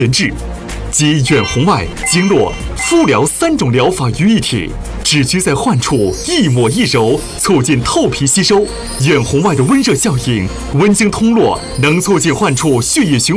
研制，集远红外、经络、敷疗3种疗法于一体，只需在患处一抹一揉，促进透皮吸收。远红外的温热效应，温经通络，能促进患处血液循环。